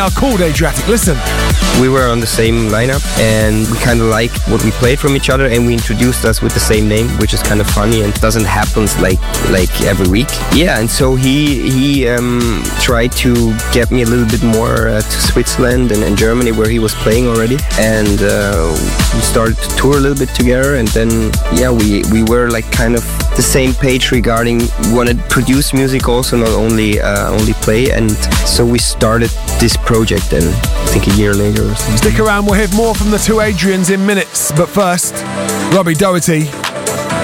are called Adriatic. Listen. We were on the same lineup and we kind of liked what we played from each other, and we introduced us with the same name, which is kind of funny and doesn't happen like every week. Yeah, and so he tried to get me a little bit more to Switzerland and Germany, where he was playing already, and we started to tour a little bit together, and then we were like kind of the same page regarding we want to produce music also, not only play, and so we started this project, and I think a year later or something. Stick around, we'll hear more from the two Adrians in minutes, but first, Robbie Doherty